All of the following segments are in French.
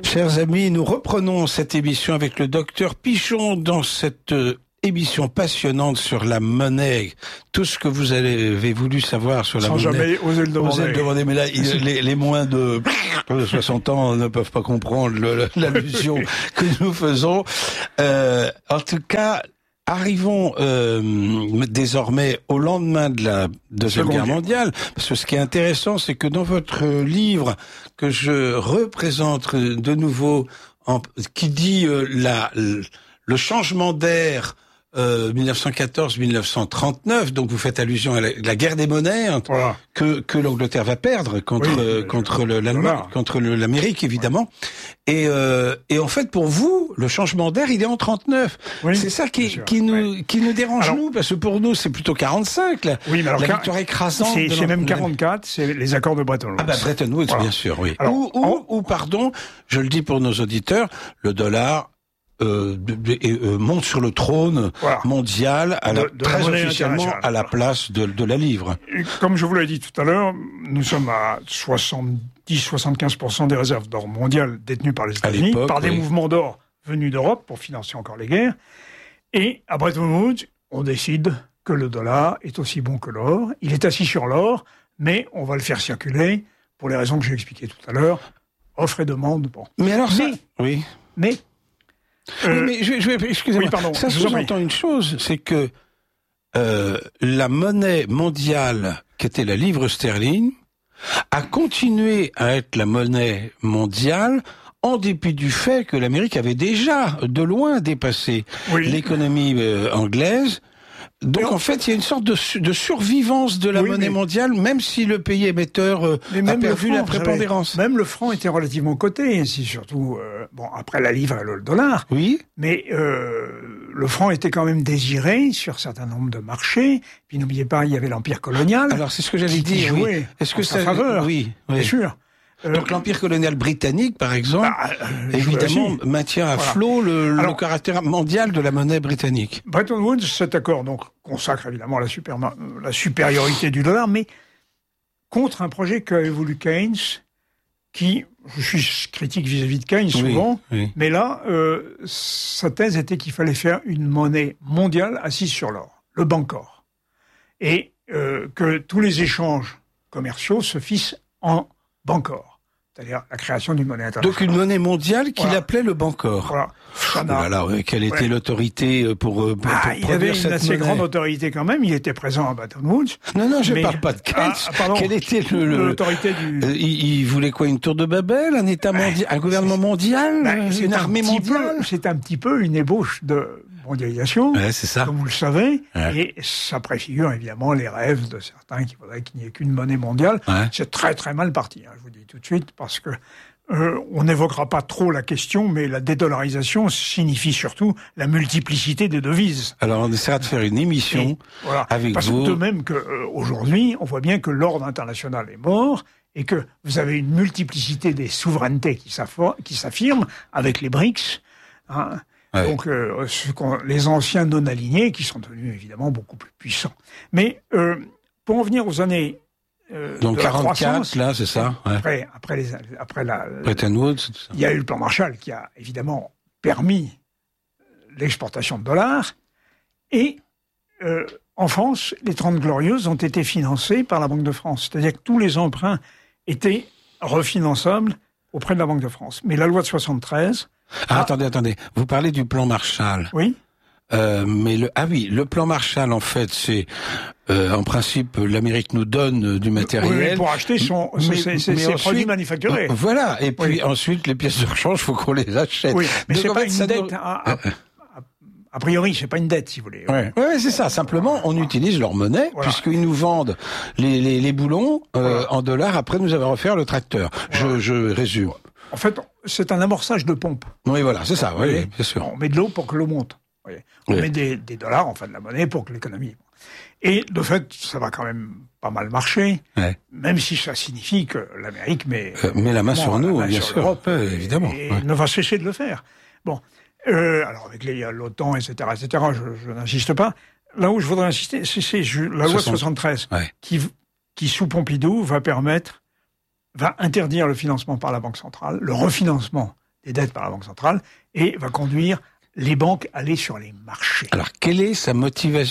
Chers amis, nous reprenons cette émission avec le docteur Pichon dans cette émission passionnante sur la monnaie. Tout ce que vous avez voulu savoir sur la monnaie. Sans jamais oser le demander. Mais là, les moins de 60 ans ne peuvent pas comprendre l'allusion que nous faisons. En tout cas, arrivons désormais au lendemain de la Deuxième Guerre mondiale, parce que ce qui est intéressant, c'est que dans votre livre, que je représente de nouveau, qui dit le changement d'air 1914-1939, donc vous faites allusion à la guerre des monnaies voilà. que l'Angleterre va perdre contre l'Allemagne, contre l'Amérique évidemment. Et en fait pour vous le changement d'air il est en 39. Oui, c'est ça qui nous dérange nous, parce que pour nous c'est plutôt 45 là. Oui, mais alors la victoire écrasante. C'est même 44, c'est les accords de Bretton Woods. Ah bah Bretton Woods voilà. Bien sûr, oui. Alors, ou pardon, je le dis pour nos auditeurs, le dollar monte sur le trône mondial très officiellement à la place de la livre. Et comme je vous l'ai dit tout à l'heure, nous sommes à 70-75% des réserves d'or mondiales détenues par les États-Unis, par des mouvements d'or venus d'Europe pour financer encore les guerres. Et à Bretton Woods, on décide que le dollar est aussi bon que l'or. Il est assis sur l'or, mais on va le faire circuler pour les raisons que j'ai expliquées tout à l'heure. Offre et demande. Bon. Mais alors ça... Oui. Mais excusez-moi. Oui, pardon, ça sous-entend une chose, c'est que la monnaie mondiale, qui était la livre sterling, a continué à être la monnaie mondiale en dépit du fait que l'Amérique avait déjà de loin dépassé l'économie anglaise. Donc en fait, il y a une sorte de survivance de la monnaie mondiale, même si le pays émetteur a perdu la prépondérance. Même le franc était relativement coté, ainsi surtout après la livre et le dollar. Oui. Mais le franc était quand même désiré sur un certain nombre de marchés. Puis n'oubliez pas, il y avait l'empire colonial. Alors c'est ce que j'allais dire. Oui. Est-ce que ça faveur? Oui, bien sûr. Donc l'empire colonial britannique, par exemple, évidemment, maintient à flot le caractère mondial de la monnaie britannique. Bretton Woods, cet accord donc consacre évidemment la supériorité du dollar, mais contre un projet qu'avait voulu Keynes, qui, je suis critique vis-à-vis de Keynes souvent, mais là, sa thèse était qu'il fallait faire une monnaie mondiale assise sur l'or, le Bancor, et que tous les échanges commerciaux se fissent en Bancor. C'est-à-dire la création d'une monnaie internationale. Donc une monnaie mondiale qu'il appelait le Bancor. Voilà. Quelle était l'autorité pour il avait une assez grande autorité quand même. Il était présent à Bretton Woods. Non, je parle pas de Keynes. Quelle était l'autorité du... il voulait quoi, une tour de Babel, un État mondial, un gouvernement mondial, une armée mondiale? C'est un petit peu une ébauche de mondialisation, c'est ça. Comme vous le savez, et ça préfigure évidemment les rêves de certains qui voudraient qu'il n'y ait qu'une monnaie mondiale. C'est très très mal parti, je vous dis tout de suite, parce que on n'évoquera pas trop la question, mais la dédollarisation signifie surtout la multiplicité des devises. Alors on essaiera de faire une émission avec parce vous. Parce que de même qu'aujourd'hui, on voit bien que l'ordre international est mort, et que vous avez une multiplicité des souverainetés qui s'affirment avec les BRICS, Donc, les anciens non-alignés, qui sont devenus évidemment beaucoup plus puissants. Mais pour en venir aux années donc de 44, là, c'est ça. Après la Bretton Woods, il y a eu le plan Marshall qui a évidemment permis l'exportation de dollars. Et en France, les 30 Glorieuses ont été financées par la Banque de France. C'est-à-dire que tous les emprunts étaient refinançables auprès de la Banque de France. Mais la loi de 73... Attendez. Vous parlez du plan Marshall. Oui. Mais le plan Marshall, en fait, c'est en principe l'Amérique nous donne du matériel pour acheter ses produits manufacturés. Voilà. Et puis ensuite, les pièces de rechange, faut qu'on les achète. Oui, mais c'est pas une dette. A priori, c'est pas une dette, si vous voulez. Ouais, c'est ça. Simplement, on utilise leur monnaie, puisqu'ils nous vendent les boulons en dollars. Après, nous avons offert le tracteur. Je résume. En fait, c'est un amorçage de pompe. Oui, voilà, c'est ça. Oui, bien sûr. On met de l'eau pour que l'eau monte. On met des dollars, enfin de la monnaie, pour que l'économie... Et de fait, ça va quand même pas mal marcher, même si ça signifie que l'Amérique met la main sur nous, bien sûr. L'Europe, évidemment. Et ne va cesser de le faire. Bon, alors avec l'OTAN, etc., je n'insiste pas. Là où je voudrais insister, c'est la loi 73, qui sous Pompidou va interdire le financement par la Banque centrale, le refinancement des dettes par la Banque centrale et va conduire les banques à aller sur les marchés. Alors, quelle est sa motivation ?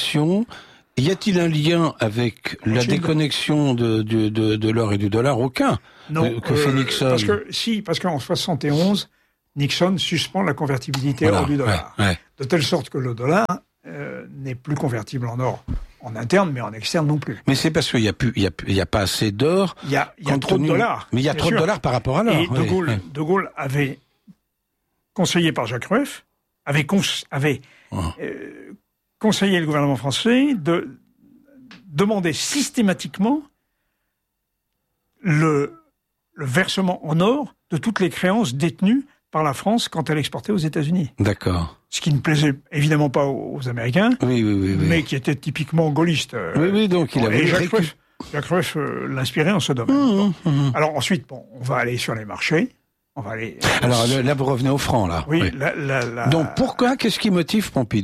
Y a-t-il un lien avec la déconnexion de l'or et du dollar ? Aucun. Non, que fait Nixon. Parce qu'en 71, Nixon suspend la convertibilité hors du dollar. De telle sorte que le dollar n'est plus convertible en or en interne, mais en externe non plus. Mais c'est parce qu'il y a pas assez d'or. Il y a trop de dollars. Mais il y a trop de dollars par rapport à l'or. Et De Gaulle avait, conseillé par Jacques Rueff, avait conseillé le gouvernement français de demander systématiquement le versement en or de toutes les créances détenues par la France quand elle exportait aux États-Unis. D'accord. Ce qui ne plaisait évidemment pas aux Américains, mais qui était typiquement gaulliste. Donc il avait Jacques Rueff l'inspirait en ce domaine. Alors ensuite, on va aller sur les marchés. Alors là, vous revenez au franc, là. Oui. Donc pourquoi ? Qu'est-ce qui motive Pompidou ?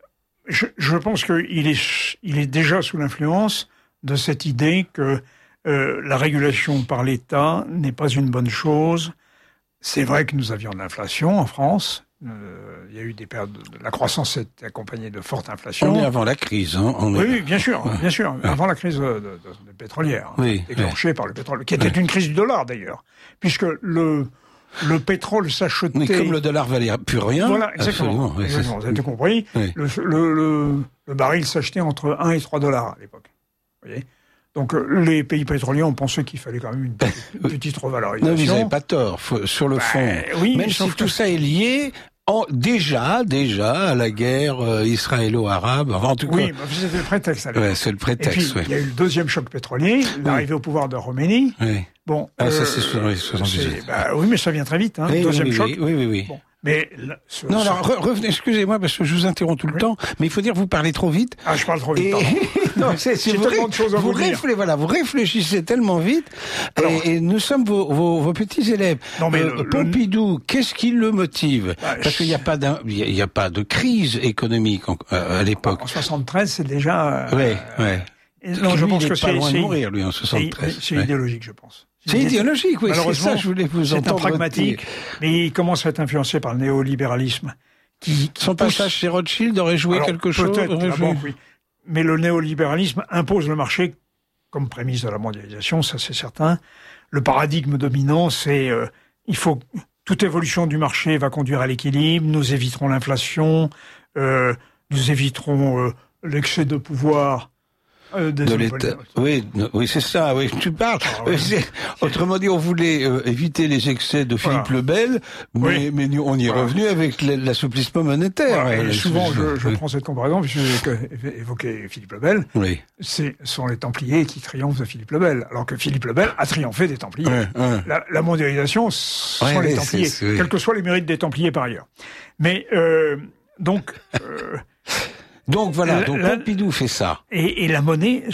Je pense qu'il est déjà sous l'influence de cette idée que la régulation par l'État n'est pas une bonne chose. C'est vrai que nous avions de l'inflation en France. Il y a eu des périodes. La croissance s'est accompagnée de forte inflation. On est avant la crise. Oui, bien sûr. Avant la crise pétrolière, déclenchée par le pétrole, qui était une crise du dollar d'ailleurs, puisque le pétrole s'achetait... Mais comme le dollar valait plus rien... Voilà, exactement. Vous avez tout compris. Oui. Le baril s'achetait entre 1 et 3 dollars à l'époque. Vous voyez ? Donc les pays pétroliers ont pensé qu'il fallait quand même une petite revalorisation. Non, vous n'avez pas tort, sur le fond. Oui, même si tout ça est lié... déjà à la guerre israélo-arabe. En tout cas, oui, c'était le prétexte. C'est le prétexte. Et puis, il y a eu le deuxième choc pétrolier, l'arrivée au pouvoir de Khomeini. Oui. Bon, ça c'est 78. Oui, mais ça vient très vite. Le deuxième choc. Oui. Bon. Mais alors revenez, excusez-moi parce que je vous interromps tout le temps, mais il faut dire que vous parlez trop vite. Ah, je parle trop vite. Non, c'est tellement de choses à vous dire. Vous réfléchissez tellement vite. Alors, et nous sommes vos petits élèves. Non, mais Pompidou, qu'est-ce qui le motive ? Parce qu'il n'y a pas de crise économique à l'époque. En 73, c'est déjà. Non, je pense que c'est loin de mourir lui en 73. C'est idéologique, je pense. C'est idéologique, oui. Malheureusement, c'est ça, je voulais vous entendre. C'est un pragmatique, mais il commence à être influencé par le néolibéralisme. Son passage chez Rothschild aurait joué quelque chose. Peut-être, oui. Mais le néolibéralisme impose le marché comme prémisse de la mondialisation, ça c'est certain. Le paradigme dominant, c'est toute évolution du marché va conduire à l'équilibre. Nous éviterons l'inflation, nous éviterons l'excès de pouvoir. De l'État. Oui, c'est ça, oui, tu parles. Autrement dit, on voulait éviter les excès de Philippe le Bel, mais on y est revenu avec l'assouplissement monétaire. Souvent, je prends cette comparaison, puisque j'ai évoqué Philippe le Bel. Oui. Ce sont les Templiers qui triomphent de Philippe le Bel, alors que Philippe le Bel a triomphé des Templiers. La mondialisation, ce sont les Templiers, quels que soient les mérites des Templiers par ailleurs. Mais, donc... Donc voilà, Pompidou fait ça. Et la monnaie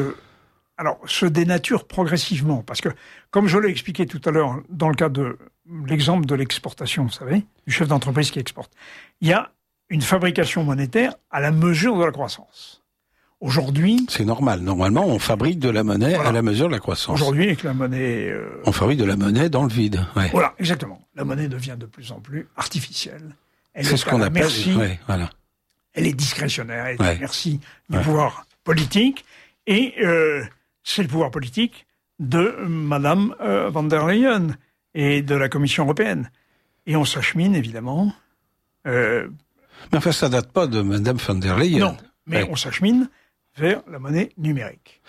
se dénature progressivement. Parce que, comme je l'ai expliqué tout à l'heure, dans le cas de l'exemple de l'exportation, vous savez, du chef d'entreprise qui exporte, il y a une fabrication monétaire à la mesure de la croissance. Aujourd'hui... C'est normal. Normalement, on fabrique de la monnaie à la mesure de la croissance. Aujourd'hui, avec la monnaie... On fabrique de la monnaie dans le vide. Ouais. Voilà, exactement. La monnaie devient de plus en plus artificielle. C'est ce qu'on appelle... voilà. Elle est discrétionnaire, elle est merci du pouvoir politique, et c'est le pouvoir politique de Madame van der Leyen et de la Commission européenne. Et on s'achemine, évidemment... Mais enfin, ça date pas de Madame van der Leyen. Non, mais on s'achemine vers la monnaie numérique.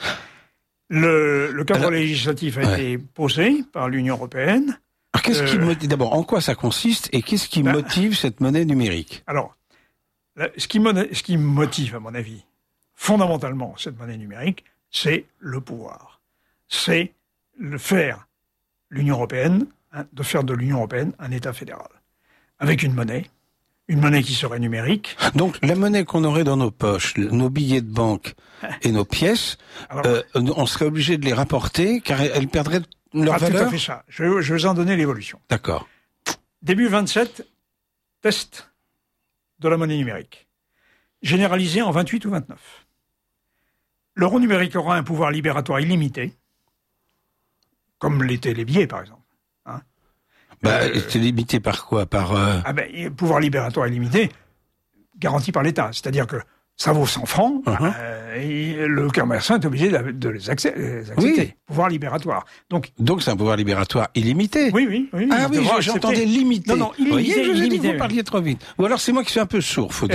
Le cadre législatif a été posé par l'Union européenne. Alors, qu'est-ce qui motive, d'abord, en quoi ça consiste, et qu'est-ce qui motive cette monnaie numérique ? Alors, ce qui motive, à mon avis, fondamentalement cette monnaie numérique, c'est le pouvoir. C'est de faire de l'Union européenne un État fédéral. Avec une monnaie qui serait numérique. Donc la monnaie qu'on aurait dans nos poches, nos billets de banque et nos pièces, on serait obligé de les rapporter car elles perdraient leur valeur. Tout à fait ça. Je vais vous en donner l'évolution. D'accord. Début 27, test de la monnaie numérique, généralisée en 28 ou 29. L'euro numérique aura un pouvoir libératoire illimité, comme l'étaient les billets, par exemple. C'est limité par quoi? Pouvoir libératoire illimité, garanti par l'État. C'est-à-dire que ça vaut 100 francs, et le commerçant est obligé de les accepter. Oui. Pouvoir libératoire. Donc c'est un pouvoir libératoire illimité? Oui. Ah oui, j'entendais limité. Non, illimité. Vous voyez, je vous ai dit que vous oui. parliez trop vite. Ou alors c'est moi qui suis un peu sourd, faut dire.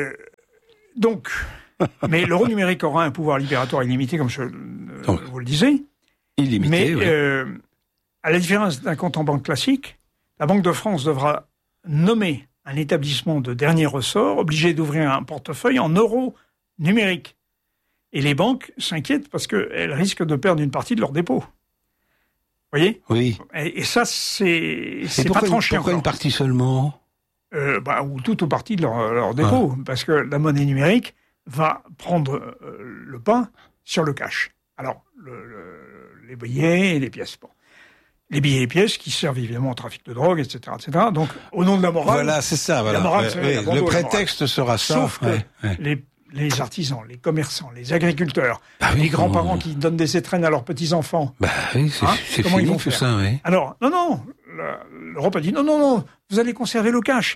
Mais l'euro numérique aura un pouvoir libératoire illimité, comme vous le disiez. Illimité, mais à la différence d'un compte en banque classique, la Banque de France devra nommer un établissement de dernier ressort, obligé d'ouvrir un portefeuille en euros numériques. Et les banques s'inquiètent parce qu'elles risquent de perdre une partie de leurs dépôts. Vous voyez? Oui. Et ça, c'est pas tranché encore. Pourquoi une partie seulement? Ou toute ou partie de leur dépôt. Parce que la monnaie numérique va prendre le pas sur le cash. Alors, les billets et les pièces. Bon. Les billets et les pièces qui servent évidemment au trafic de drogue, etc., etc. Donc, au nom de la morale... Voilà, c'est ça. Voilà. La morale, le prétexte sera ça. Sauf que les artisans, les commerçants, les agriculteurs, oui, les grands-parents qui donnent des étrennes à leurs petits-enfants... oui, c'est comment fini, ils vont tout faire? ça, oui. Alors, non, l'Europe a dit non, vous allez conserver le cash.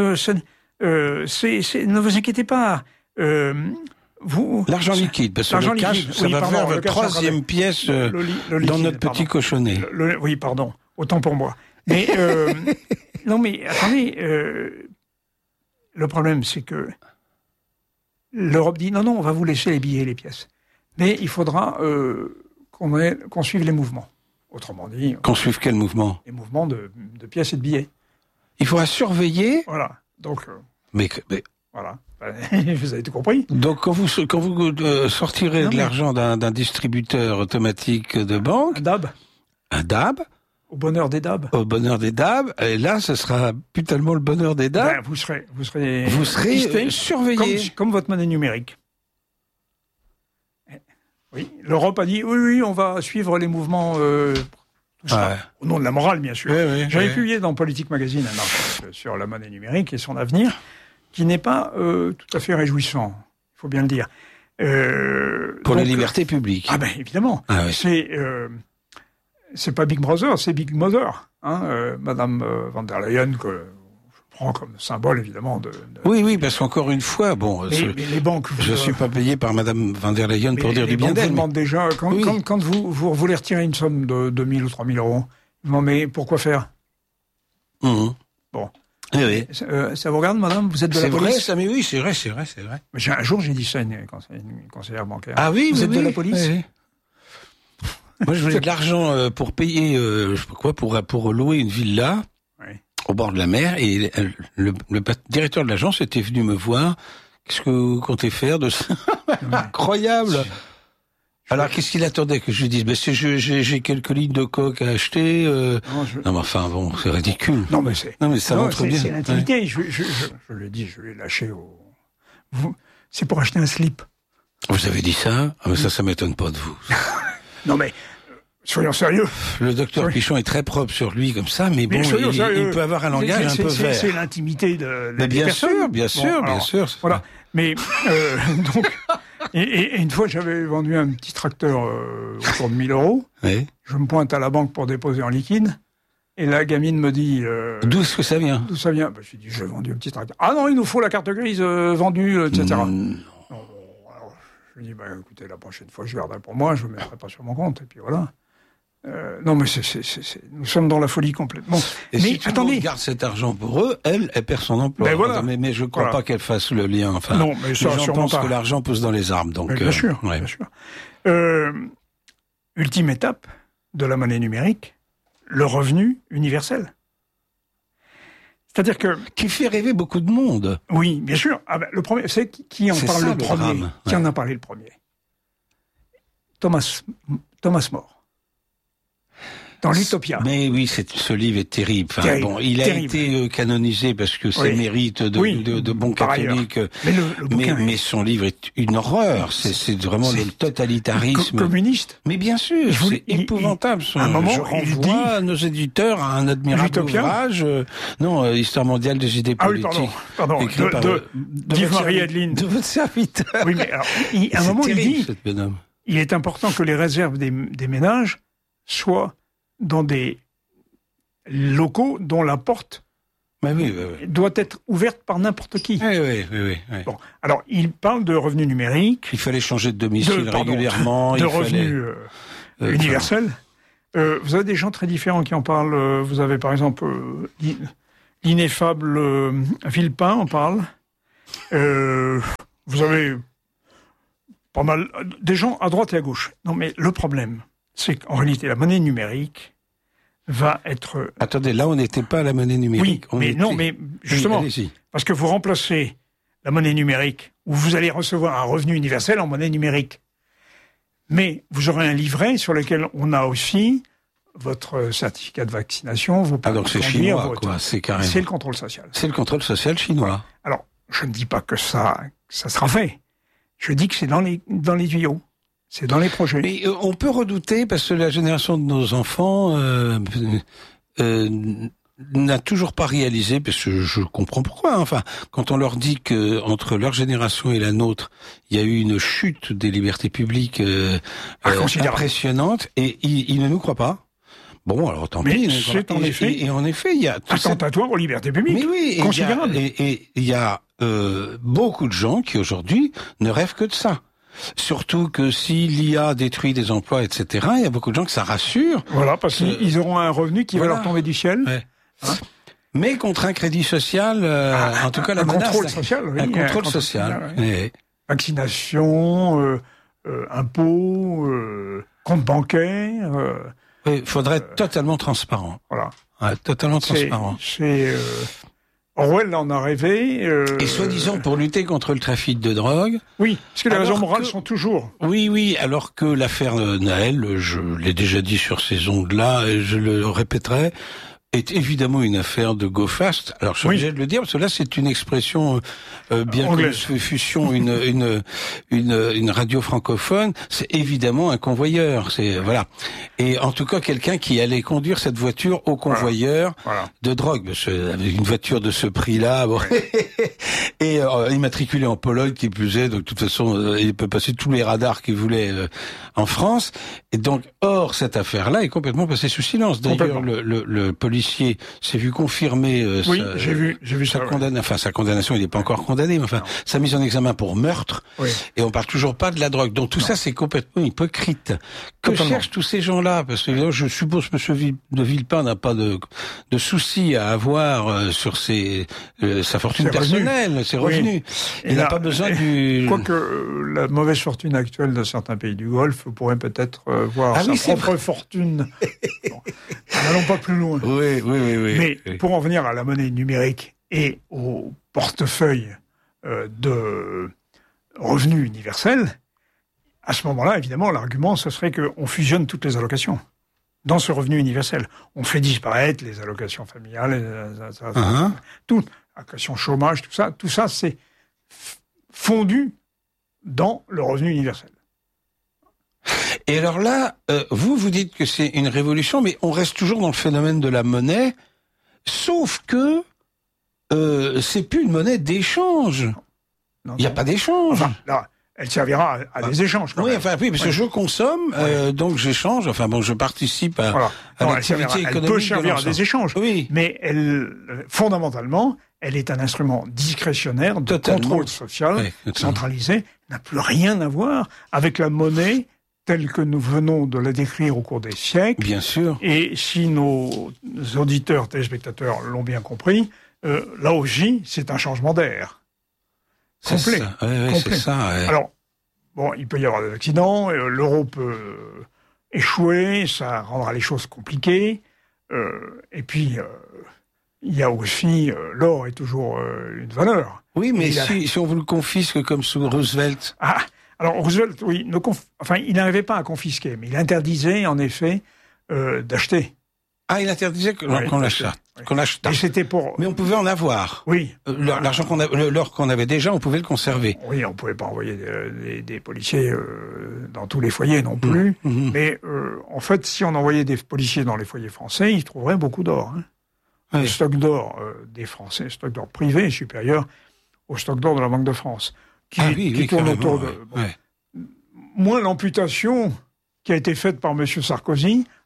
Ne vous inquiétez pas. L'argent liquide, parce que le cash, ça va faire votre troisième pièce dans notre petit cochonnet. Oui, pardon, autant pour moi. Mais non, mais attendez, le problème, c'est que l'Europe dit non, on va vous laisser les billets et les pièces, mais il faudra qu'on suive les mouvements. Autrement dit, qu'on suive quel mouvement? Les mouvements de pièces et de billets. Il faudra surveiller. Voilà. Donc. Mais voilà. Vous avez tout compris. Donc quand vous sortirez de l'argent d'un distributeur automatique de banque, un DAB, au bonheur des DAB, et là ce sera plus tellement le bonheur des DAB. Vous serez surveillé comme votre monnaie numérique. Oui, l'Europe a dit oui, on va suivre les mouvements. Tout ça, au nom de la morale, bien sûr. J'avais publié dans Politique Magazine un article sur la monnaie numérique et son avenir, qui n'est pas tout à fait réjouissant, il faut bien le dire. Pour la liberté publique. Évidemment. C'est pas Big Brother, c'est Big Mother. Madame van der Leyen, que je prends comme symbole, évidemment. Oui, parce qu'encore une fois, mais les banques... Je suis pas payé par Madame van der Leyen pour dire du bien d'elle. Vous demandent déjà, quand vous voulez retirer une somme de 2 000 ou 3 000 euros, ils demandent, mais pourquoi faire? Bon. Oui. Ça vous regarde, madame? Vous êtes de la police? C'est vrai, ça, mais oui, c'est vrai. Mais un jour, j'ai dit ça à une conseillère bancaire. Ah oui, vous êtes de la police? Oui. Moi, je voulais de l'argent pour payer, je sais pas quoi, pour louer une villa au bord de la mer, et le directeur de l'agence était venu me voir. Qu'est-ce que vous comptez faire de ça? Incroyable! Alors, qu'est-ce qu'il attendait que je lui dise? J'ai quelques litres de coke à acheter. Non, mais enfin, c'est ridicule. Non, mais ça montre bien. C'est l'intimité. Je l'ai dit, je l'ai lâché c'est pour acheter un slip. Vous avez dit ça? Ah, mais ça m'étonne pas de vous. Non, mais soyons sérieux. Le docteur Pichon est très propre sur lui comme ça, mais bon, il peut avoir un langage un peu vert. C'est l'intimité de mais bien sûr, bien sûr. Voilà. Mais donc, et une fois, j'avais vendu un petit tracteur autour de 1 000 euros. Oui. Je me pointe à la banque pour déposer en liquide. Et la gamine me dit... D'où est-ce que ça vient? D'où ça vient? Je lui dis, j'ai vendu un petit tracteur. Ah non, il nous faut la carte grise vendue, etc. Alors, je lui dis, écoutez, la prochaine fois, je garderai pour moi, je ne le mettrai pas sur mon compte. Et puis voilà. Non, mais nous sommes dans la folie complètement. Et mais si tout le monde garde cet argent pour eux, elle perd son emploi. Ben voilà. Mais je ne crois pas qu'elle fasse le lien. Enfin, non, mais ça, les gens pensent que l'argent pousse dans les arbres. Donc, bien sûr. Ultime étape de la monnaie numérique, le revenu universel. C'est-à-dire que... Qui fait rêver beaucoup de monde. Oui, bien sûr. Le premier, c'est qui en parle le premier. Qui en a parlé le premier? Thomas More. Dans l'Utopia. Mais oui, ce livre est terrible. Enfin, terrible. Bon, il a été canonisé parce que c'est mérite de bons catholiques. Mais son livre est une horreur. C'est vraiment le totalitarisme. Communiste. Mais bien sûr, c'est épouvantable. À un moment, je renvoie à nos éditeurs à un admirable ouvrage. Histoire mondiale des idées politiques. Pardon. Écrit par d'Yves-Marie Adeline. De votre serviteur. Oui, mais alors, à un moment, terrible, il dit, il est important que les réserves des ménages soient dans des locaux dont la porte doit être ouverte par n'importe qui. Oui. Bon, alors, il parle de revenus numériques. Il fallait changer de domicile régulièrement. De revenus universels. Vous avez des gens très différents qui en parlent. Vous avez par exemple l'ineffable Villepin en parle. Vous avez pas mal des gens à droite et à gauche. Non, mais le problème, c'est qu'en réalité, la monnaie numérique va être... Attendez, là, on n'était pas à la monnaie numérique. Oui, mais justement, parce que vous remplacez la monnaie numérique, où vous allez recevoir un revenu universel en monnaie numérique. Mais vous aurez un livret sur lequel on a aussi votre certificat de vaccination, vos donc c'est chinois, quoi. C'est carrément... C'est le contrôle social. C'est le contrôle social chinois. Alors, je ne dis pas que ça sera fait. Je dis que c'est dans les tuyaux. C'est dans les projets. Mais on peut redouter, parce que la génération de nos enfants n'a toujours pas réalisé, parce que je comprends pourquoi. Enfin, quand on leur dit que entre leur génération et la nôtre, il y a eu une chute des libertés publiques impressionnante, et ils ne nous croient pas. Bon, alors tant pis. Et en effet, il y a attentatoire aux libertés publiques. Mais oui, considérable. Et il y a beaucoup de gens qui aujourd'hui ne rêvent que de ça. Surtout que si l'IA détruit des emplois, etc., il y a beaucoup de gens que ça rassure. Voilà, parce qu'ils auront un revenu qui va leur tomber du ciel. Ouais. Hein, mais contre un crédit social, en tout cas la menace. Contrôle social, oui, un contrôle social. Oui. Vaccination, impôts, compte bancaire. Il faudrait être totalement transparent. Voilà. Ouais, totalement transparent. Orwell en a rêvé. Et soi-disant pour lutter contre le trafic de drogue. Oui, parce que les raisons morales sont toujours. Oui, alors que l'affaire Naël, je l'ai déjà dit sur ces ondes-là, et je le répéterai, est évidemment une affaire de go fast. Alors je suis obligé de le dire parce que là c'est une expression bien que nous fussions une radio francophone, c'est évidemment un convoyeur, c'est voilà. Et en tout cas quelqu'un qui allait conduire cette voiture au convoyeur de drogue, parce que avec une voiture de ce prix-là, bon, et immatriculé en Pologne qui plus est, donc de toute façon il peut passer tous les radars qu'il voulait en France. Et donc or cette affaire-là est complètement passée sous silence. D'ailleurs le policier s'est vu confirmer j'ai vu sa condamnation, il n'est pas encore condamné, mais enfin sa mise en examen pour meurtre. Oui. Et on parle toujours pas de la drogue. Donc tout ça c'est complètement hypocrite. Que cherchent tous ces gens-là? Parce que je suppose que M. de Villepin n'a pas de soucis à avoir sur sa fortune personnelle, ses revenus. Il n'a pas besoin du... Quoique la mauvaise fortune actuelle de certains pays du Golfe pourrait peut-être voir sa propre fortune. Bon, n'allons pas plus loin. Oui. Mais pour en venir à la monnaie numérique et au portefeuille de revenus universels, à ce moment-là, évidemment, l'argument, ce serait qu'on fusionne toutes les allocations dans ce revenu universel. On fait disparaître les allocations familiales, tout, allocations chômage, tout ça, c'est fondu dans le revenu universel. Et alors là, vous dites que c'est une révolution, mais on reste toujours dans le phénomène de la monnaie, sauf que c'est plus une monnaie d'échange. Il n'y a pas d'échange. Enfin, là, elle servira à des échanges. Quand même. Parce que je consomme, donc j'échange. Enfin bon, je participe à l'activité économique. Elle peut servir à des échanges. Oui. Mais fondamentalement, elle est un instrument discrétionnaire de contrôle social, centralisé, n'a plus rien à voir avec la monnaie telle que nous venons de la décrire au cours des siècles. Bien sûr. Et si nos auditeurs, téléspectateurs l'ont bien compris, là aussi, c'est un changement d'air. Complet. C'est ça. Ouais. Alors, bon, il peut y avoir des accidents, l'euro peut échouer, ça rendra les choses compliquées. Et puis, il y a aussi, l'or est toujours une valeur. Oui, mais si on vous le confisque comme sous Roosevelt... Alors Roosevelt, oui, il n'arrivait pas à confisquer, mais il interdisait en effet d'acheter. Il interdisait qu'on l'achète. Qu'on achète. Et c'était pour. Mais on pouvait en avoir. Oui. L'argent l'or qu'on avait déjà, on pouvait le conserver. Oui, on pouvait pas envoyer des policiers dans tous les foyers non plus. Mais en fait, si on envoyait des policiers dans les foyers français, ils trouveraient beaucoup d'or. Hein. Oui. Le stock d'or des Français, le stock d'or privé est supérieur au stock d'or de la Banque de France. Qui tourne autour de... moins l'amputation qui a été faite par M. Sarkozy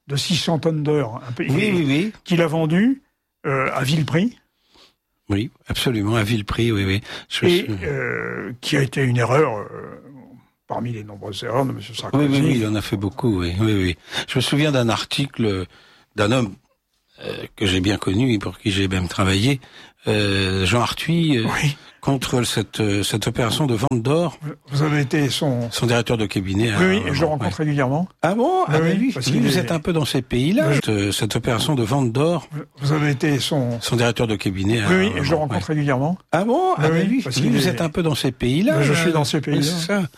de 600 tonnes d'or, oui. qu'il a vendu à vil prix. Oui, absolument, à vil prix, oui. Qui a été une erreur parmi les nombreuses erreurs de M. Sarkozy. Oui, il en a fait beaucoup, oui. Je me souviens d'un article d'un homme que j'ai bien connu et pour qui j'ai même travaillé, Jean Arthuis, contre cette opération de vente d'or. Vous avez été son directeur de cabinet. Oui, et je le rencontre régulièrement. Ah bon? Oui, vous êtes un peu dans ces pays-là. Cette opération de vente d'or. Vous avez été son directeur de cabinet. Oui, et je le rencontre régulièrement. Ah bon? Vous êtes un peu dans ces pays-là. Je suis dans ces pays-là. C'est ça.